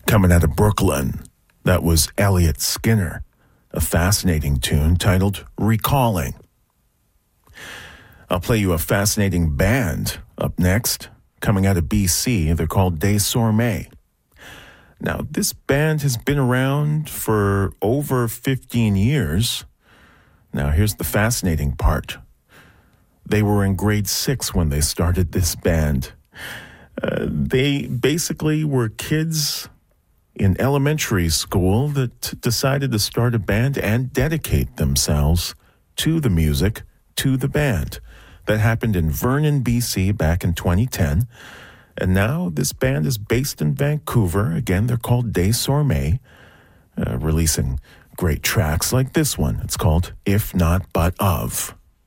Coming out of Brooklyn, that was Elliott Skinner, a fascinating tune titled Recalling. I'll play you a fascinating band up next, coming out of BC. They're called Des Sourmets. Now, this band has been around for over 15 years. Now, here's the fascinating part. They were in grade 6 when they started this band. They basically were kids in elementary school that decided to start a band and dedicate themselves to the music, to the band. That happened in Vernon, BC back in 2010. And now this band is based in Vancouver. Again, they're called Des Sourmets, releasing great tracks like this one. It's called If Not But Of.